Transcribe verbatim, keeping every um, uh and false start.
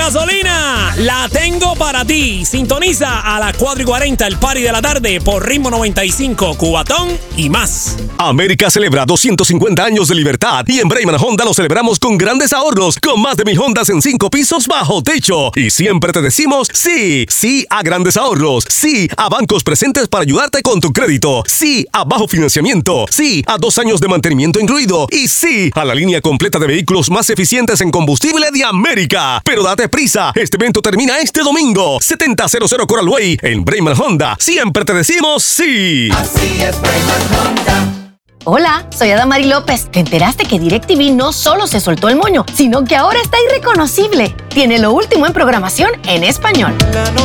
gasolina, la tengo para ti. Sintoniza a las cuatro y cuarenta el party de la tarde por Ritmo noventa y cinco, Cubatón y más. América celebra doscientos cincuenta años de libertad y en Brayman Honda lo celebramos con grandes ahorros, con más de mil Hondas en cinco pisos bajo techo. Y siempre te decimos sí, sí a grandes ahorros, sí a bancos presentes para ayudarte con tu crédito, sí a bajo financiamiento, sí a dos años de mantenimiento incluido y sí a la línea completa de vehículos más eficientes en combustible de América. Pero date prisa, este evento termina este domingo. setenta cero cero Coral Way en Brayman Honda. Siempre te decimos sí. Así es Brayman Honda. Hola, soy Adamari López. ¿Te enteraste que DirecTV no solo se soltó el moño, sino que ahora está irreconocible? Tiene lo último en programación en español.